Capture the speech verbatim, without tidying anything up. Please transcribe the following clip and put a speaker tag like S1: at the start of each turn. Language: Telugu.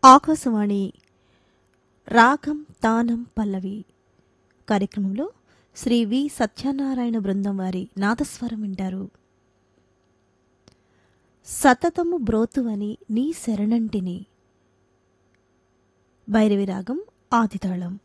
S1: ఆకాశవాణి రాగం తానం పల్లవి కార్యక్రమంలో శ్రీ వి సత్యనారాయణ బృందం వారి నాదస్వరం వింటారు. సతతము బ్రోతువని నీ శరణంటిని. భైరవి రాగం ఆదితాళం.